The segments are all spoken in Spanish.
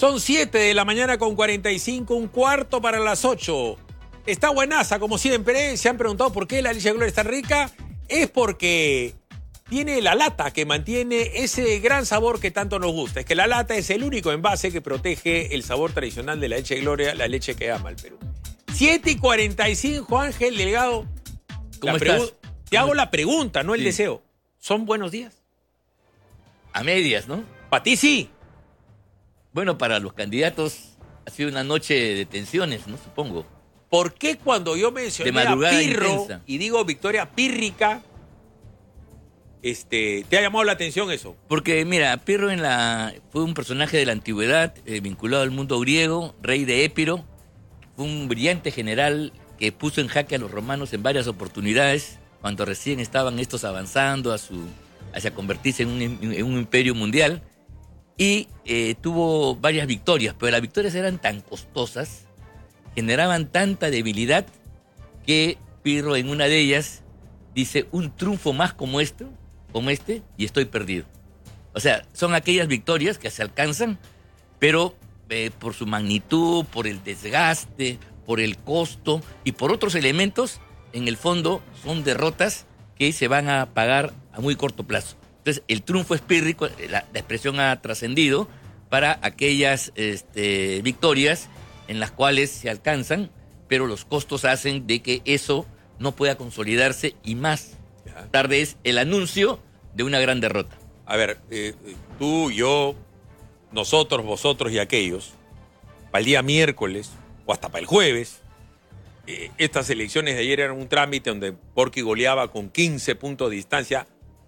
Son 7 de la mañana con 45, un cuarto para las 8. Está buenaza, como siempre. Se han preguntado por qué la leche de Gloria es tan rica. Es porque tiene la lata que mantiene ese gran sabor que tanto nos gusta. Es que la lata es el único envase que protege el sabor tradicional de la leche de Gloria, la leche que ama el Perú. 7 y 45, Ángel Delgado. ¿Cómo estás? Te hago la pregunta, no el deseo. ¿Son buenos días? A medias, ¿no? Para ti sí. Bueno, para los candidatos ha sido una noche de tensiones, ¿no? Supongo. ¿Por qué cuando yo mencioné a Pirro intensa y digo victoria pírrica, te ha llamado la atención eso? Porque, mira, Pirro fue un personaje de la antigüedad, vinculado al mundo griego, rey de Épiro. Fue un brillante general que puso en jaque a los romanos en varias oportunidades, cuando recién estaban estos avanzando hacia convertirse en un imperio mundial. Y tuvo varias victorias, pero las victorias eran tan costosas, generaban tanta debilidad, que Pirro en una de ellas dice: un triunfo más como este, y estoy perdido. O sea, son aquellas victorias que se alcanzan, pero por su magnitud, por el desgaste, por el costo y por otros elementos, en el fondo son derrotas que se van a pagar a muy corto plazo. Entonces, el triunfo es pírrico, la expresión ha trascendido para aquellas victorias en las cuales se alcanzan, pero los costos hacen de que eso no pueda consolidarse, y más tarde es el anuncio de una gran derrota. A ver, tú, yo, nosotros, vosotros y aquellos, para el día miércoles o hasta para el jueves, estas elecciones de ayer eran un trámite donde Porky goleaba con 15 puntos de distancia.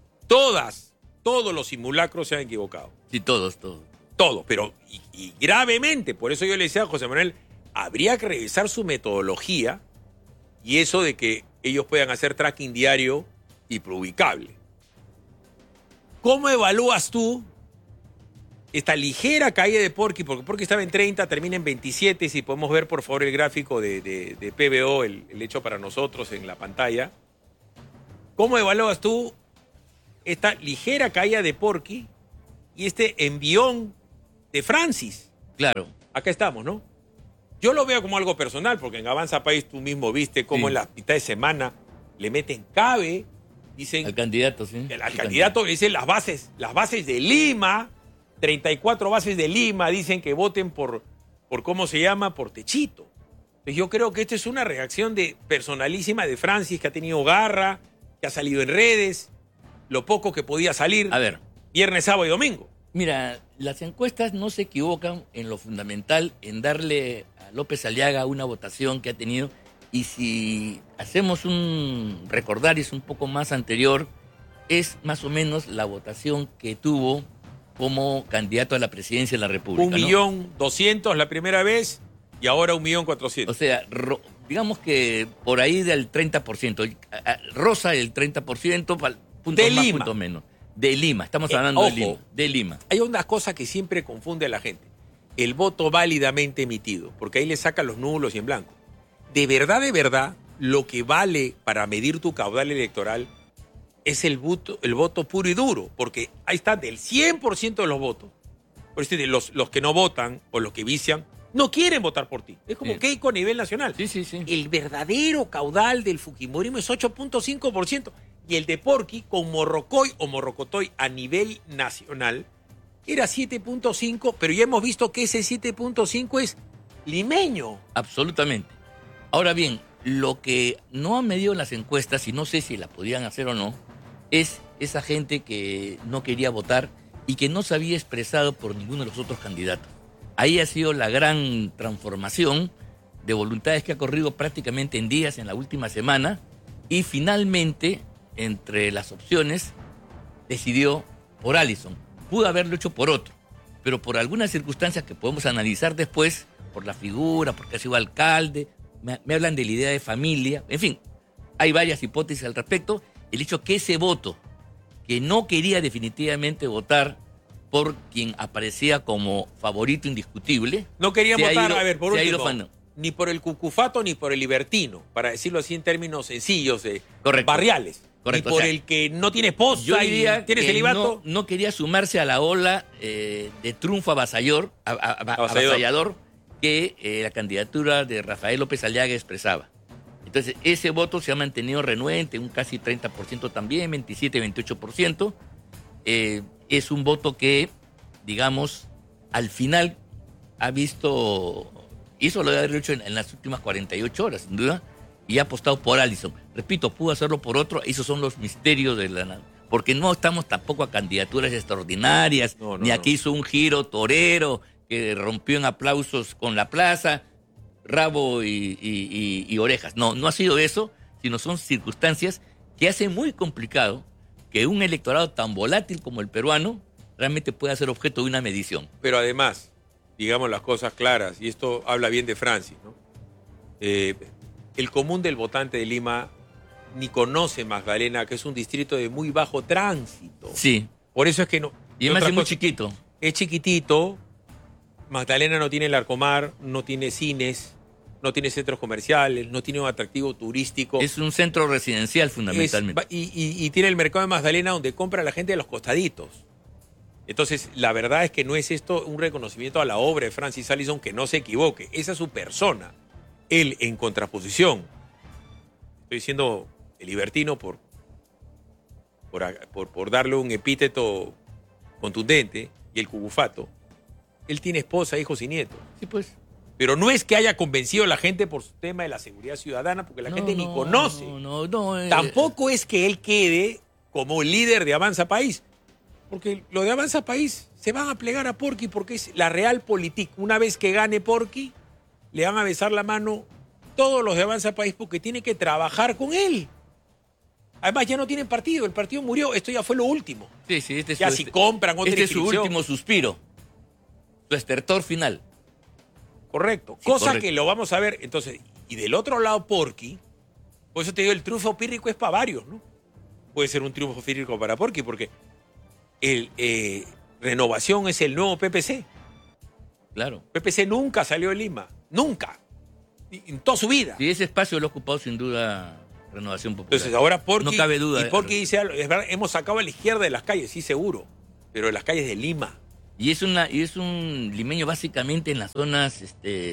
Todos los simulacros se han equivocado. Sí, todos. Todos, pero y gravemente. Por eso yo le decía a José Manuel, habría que revisar su metodología y eso de que ellos puedan hacer tracking diario y preubicable. ¿Cómo evalúas tú esta ligera caída de Porky? Porque Porky estaba en 30, termina en 27. Si podemos ver, por favor, el gráfico de PBO, el hecho para nosotros en la pantalla. ¿Cómo evalúas tú esta ligera caída de Porky y este envión de Francis? Claro. Acá estamos, ¿no? Yo lo veo como algo personal, porque en Avanza País tú mismo viste cómo en la mitad de semana le meten cabe, dicen... Al candidato, sí. Al candidato le dicen las bases de Lima, 34 bases de Lima, dicen que voten por ¿cómo se llama? Por Techito. Entonces yo creo que esta es una reacción personalísima de Francis, que ha tenido garra, que ha salido en redes, lo poco que podía salir. A ver. Viernes, sábado y domingo. Mira, las encuestas no se equivocan en lo fundamental, en darle a López Aliaga una votación que ha tenido. Y si hacemos un recordaris un poco más anterior, es más o menos la votación que tuvo como candidato a la presidencia de la República. 1.200.000 la primera vez y ahora 1.400.000. O sea, digamos que por ahí del 30%. Rosa el 30%, puntos más, puntos menos. De Lima, estamos hablando ojo, de Lima. Hay una cosa que siempre confunde a la gente. El voto válidamente emitido, porque ahí le sacan los nulos y en blanco. De verdad, lo que vale para medir tu caudal electoral es el voto puro y duro, porque ahí está, del 100% de los votos. Por eso los que no votan o los que vician, no quieren votar por ti. Es como Keiko a nivel nacional. Sí. El verdadero caudal del fujimorismo es 8.5%. Y el de Porky con Morrocoy o Morrocotoy a nivel nacional era 7.5%, pero ya hemos visto que ese 7.5% es limeño. Absolutamente. Ahora bien, lo que no han medido en las encuestas, y no sé si las podían hacer o no, es esa gente que no quería votar y que no se había expresado por ninguno de los otros candidatos. Ahí ha sido la gran transformación de voluntades que ha corrido prácticamente en días en la última semana, y finalmente, entre las opciones, decidió por Allison. Pudo haberlo hecho por otro, pero por algunas circunstancias que podemos analizar después, por la figura, porque ha sido alcalde, me hablan de la idea de familia, en fin, hay varias hipótesis al respecto. El hecho que ese voto, que no quería definitivamente votar por quien aparecía como favorito indiscutible... No querían votar, a ver, por último, último, ni por el cucufato ni por el libertino, para decirlo así en términos sencillos, correcto, barriales. Correcto, y por o sea, el que no tiene esposa yo y diría tiene que celibato. no quería sumarse a la ola de triunfo avasallador que la candidatura de Rafael López Aliaga expresaba. Entonces, ese voto se ha mantenido renuente, un casi 30% también, 27, 28%. Es un voto que, digamos, al final hizo lo de haberlo hecho en las últimas 48 horas, sin duda, y ha apostado por Allison. Repito, pudo hacerlo por otro, esos son los misterios de la... Porque no estamos tampoco a candidaturas extraordinarias, ni aquí hizo un giro torero que rompió en aplausos con la plaza, rabo y orejas. No ha sido eso, sino son circunstancias que hacen muy complicado que un electorado tan volátil como el peruano realmente pueda ser objeto de una medición. Pero además, digamos las cosas claras, y esto habla bien de Francis, ¿no? El común del votante de Lima ni conoce Magdalena, que es un distrito de muy bajo tránsito. Sí. Por eso es que no... Y además es muy chiquito. Es chiquitito. Magdalena no tiene el Larcomar, no tiene cines, no tiene centros comerciales, no tiene un atractivo turístico. Es un centro residencial fundamentalmente. Y tiene el mercado de Magdalena donde compra la gente de los costaditos. Entonces, la verdad es que no es esto un reconocimiento a la obra de Francis Allison, que no se equivoque. Esa es su persona. Él, en contraposición, estoy diciendo el libertino por darle un epíteto contundente, y el cucufato, él tiene esposa, hijos y nietos. Sí, pues. Pero no es que haya convencido a la gente por su tema de la seguridad ciudadana, porque la gente ni conoce. Tampoco es que él quede como líder de Avanza País, porque lo de Avanza País se van a plegar a Porky porque es la realpolitik. Una vez que gane Porky, le van a besar la mano todos los de Avanza País porque tiene que trabajar con él. Además, ya no tienen partido, el partido murió, esto ya fue lo último. Sí, ya si compran otra Este es su último suspiro, su estertor final. Correcto, sí, cosa correcto. Que lo vamos a ver. Entonces, y del otro lado, Porky, por eso te digo, el triunfo pírrico es para varios, ¿no? Puede ser un triunfo pírrico para Porky, porque Renovación es el nuevo PPC. Claro. PPC nunca salió de Lima, nunca, en toda su vida. Sí, ese espacio lo ha ocupado sin duda Renovación Popular. Entonces ahora Porky, no cabe duda. Y Porky dice, es verdad, hemos sacado a la izquierda de las calles, sí, seguro, pero de las calles de Lima. Y es un limeño básicamente en las zonas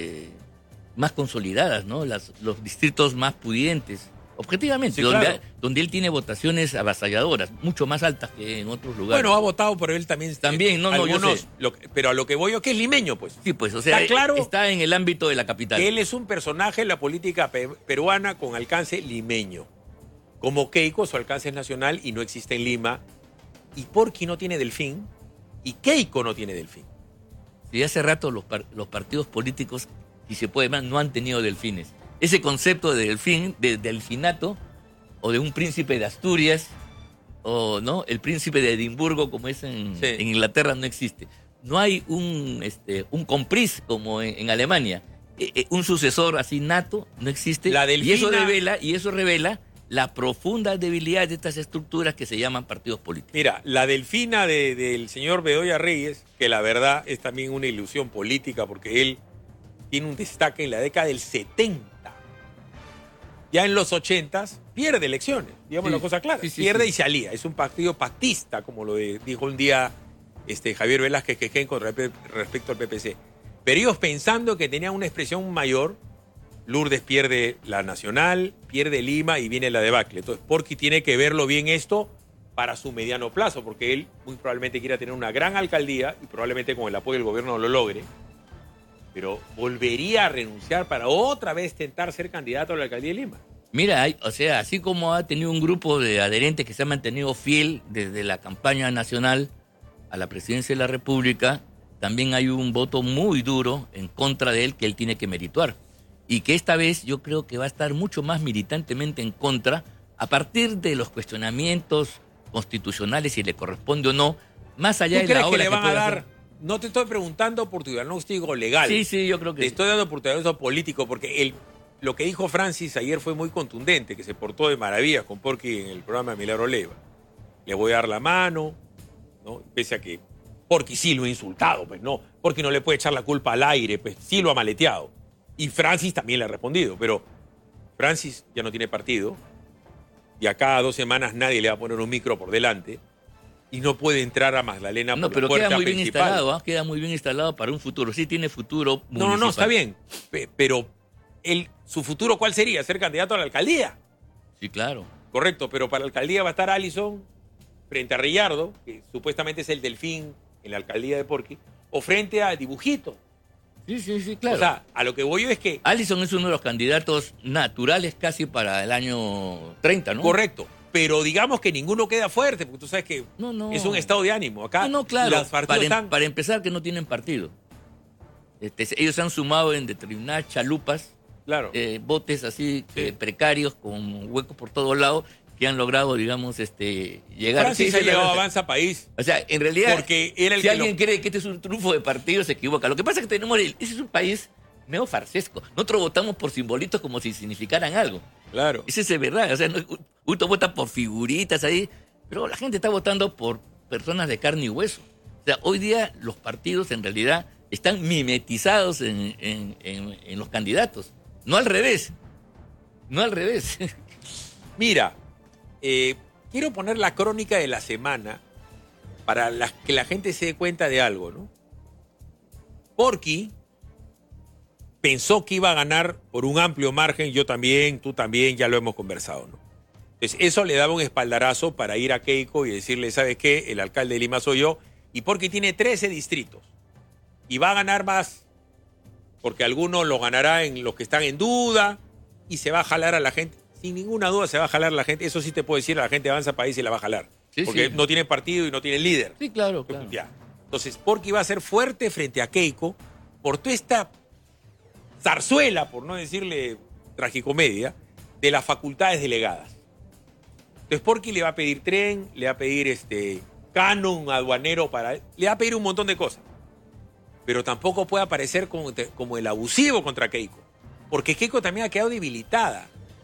más consolidadas, ¿no? Los distritos más pudientes, objetivamente, sí, donde él tiene votaciones avasalladoras, mucho más altas que en otros lugares. Bueno, ha votado por él también. También, yo sé. Pero a lo que voy yo, que es limeño, pues. Sí, pues, o sea, está en el ámbito de la capital. Que él es un personaje en la política peruana con alcance limeño. Como Keiko, su alcance es nacional y no existe en Lima. Y Porky no tiene delfín. Y Keiko no tiene delfín. Sí, hace rato los partidos políticos, si se puede más, no han tenido delfines. Ese concepto de delfín, de delfinato, o de un príncipe de Asturias, o no, el príncipe de Edimburgo, como es en Inglaterra, no existe. No hay un compris como en Alemania. Un sucesor así nato no existe. La delfina, y eso revela la profunda debilidad de estas estructuras que se llaman partidos políticos. Mira, la delfina del señor Bedoya Reyes, que la verdad es también una ilusión política, porque él tiene un destaque en la década del 70. Ya en los 80 pierde elecciones, digamos la cosa clara. Pierde y se alía. Es un partido pactista, como lo dijo un día Javier Velázquez Quején con respecto al PPC. Pero ellos pensando que tenían una expresión mayor, Lourdes pierde la nacional, pierde Lima y viene la debacle. Entonces, Porky tiene que verlo bien esto para su mediano plazo, porque él muy probablemente quiera tener una gran alcaldía y probablemente con el apoyo del gobierno lo logre. Pero volvería a renunciar para otra vez intentar ser candidato a la alcaldía de Lima. Mira, así como ha tenido un grupo de adherentes que se ha mantenido fiel desde la campaña nacional a la presidencia de la República, también hay un voto muy duro en contra de él que él tiene que merituar. Y que esta vez yo creo que va a estar mucho más militantemente en contra a partir de los cuestionamientos constitucionales, si le corresponde o no, más allá de la obra ¿Tú crees que le van a dar? No te estoy preguntando por tu diagnóstico legal. Sí, yo creo que te estoy dando por tu diagnóstico político, porque lo que dijo Francis ayer fue muy contundente, que se portó de maravillas con Porky en el programa de Milagro Leva. Le voy a dar la mano, ¿no? Pese a que Porky sí lo ha insultado, pues no. Porky no le puede echar la culpa al aire, pues sí lo ha maleteado. Y Francis también le ha respondido, pero Francis ya no tiene partido. de acá a 2 semanas nadie le va a poner un micro por delante y no puede entrar a Magdalena No, por la pero puerta queda muy bien principal. instalado, ¿ah? Queda muy bien instalado para un futuro. Sí tiene futuro No, municipal. está bien. Pero su futuro, ¿cuál sería? Ser candidato a la alcaldía. Sí, claro. Correcto, pero para la alcaldía va a estar Allison frente a Riyardo, que supuestamente es el delfín en la alcaldía de Porqui, o frente a Dibujito. Sí, claro. O sea, a lo que voy yo es que... Allison es uno de los candidatos naturales casi para el año 30, ¿no? Correcto, pero digamos que ninguno queda fuerte, porque tú sabes que No. es un estado de ánimo. Acá No, claro. los partidos Para empezar, que no tienen partido. Ellos se han sumado en determinadas chalupas, Claro. botes así Sí. Precarios, con huecos por todos lados, que han logrado, digamos, llegar. Francis Sí, ha la llegado a verdad. Avanza País. O sea, en realidad, Porque era el si que alguien cree que este es un triunfo de partido, se equivoca. Lo que pasa es que ese es un país medio farsesco. Nosotros votamos por simbolitos como si significaran algo. Claro. Esa es verdad. O sea, uno vota por figuritas ahí, pero la gente está votando por personas de carne y hueso. O sea, hoy día los partidos en realidad están mimetizados en los candidatos. No al revés. No al revés. Mira, quiero poner la crónica de la semana para que la gente se dé cuenta de algo, ¿no? Porqui pensó que iba a ganar por un amplio margen, yo también, tú también, ya lo hemos conversado, ¿no? Entonces, eso le daba un espaldarazo para ir a Keiko y decirle, ¿sabes qué? El alcalde de Lima soy yo, y Porqui tiene 13 distritos, y va a ganar más, porque algunos lo ganará en los que están en duda, y se va a jalar a la gente, sin ninguna duda se va a jalar a la gente, eso sí te puedo decir, a la gente de Avanza País se la va a jalar, Sí, porque sí. no tiene partido y no tiene líder. Sí, claro. Ya. Entonces, Porqui va a ser fuerte frente a Keiko por toda esta zarzuela, por no decirle tragicomedia, de las facultades delegadas. Entonces, Porqui le va a pedir tren, le va a pedir canon aduanero le va a pedir un montón de cosas. Pero tampoco puede aparecer como el abusivo contra Keiko, porque Keiko también ha quedado debilitada.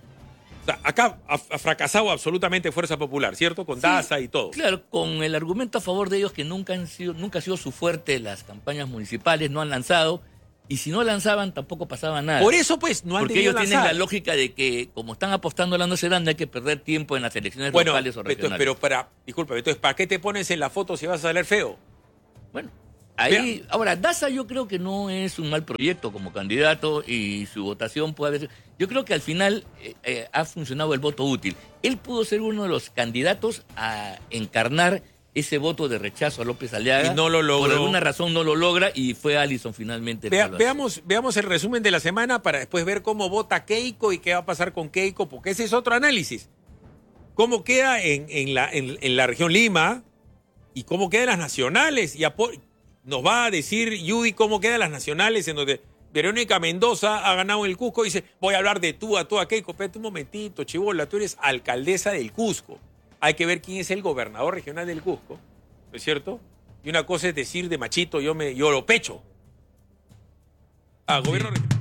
O sea, acá ha fracasado absolutamente Fuerza Popular, ¿cierto? Con Daza y todo. Claro, con el argumento a favor de ellos que nunca ha sido su fuerte las campañas municipales, no han lanzado, y si no lanzaban tampoco pasaba nada. Por eso, pues, no han Porque debido ellos tienen lanzar. la lógica de que, como están apostando a la no serán, hay que perder tiempo en las elecciones Bueno, locales o Beto, regionales. pero disculpa, entonces, ¿para qué te pones en la foto si vas a salir feo? Bueno, ahí, ahora, Daza yo creo que no es un mal proyecto como candidato y su votación puede haber... Yo creo que al final ha funcionado el voto útil. Él pudo ser uno de los candidatos a encarnar ese voto de rechazo a López Aliaga. Y no lo logró. Por alguna razón no lo logra y fue Allison finalmente. el que lo hace. Veamos el resumen de la semana para después ver cómo vota Keiko y qué va a pasar con Keiko, porque ese es otro análisis. Cómo queda en la región Lima y cómo quedan las nacionales. Y nos va a decir Judy cómo quedan las nacionales en donde Verónica Mendoza ha ganado en el Cusco y dice, voy a hablar de tú a Keiko. Espérate un momentito, chibola, tú eres alcaldesa del Cusco. Hay que ver quién es el gobernador regional del Cusco, ¿no es cierto? Y una cosa es decir de machito, yo lo pecho. Gobierno regional.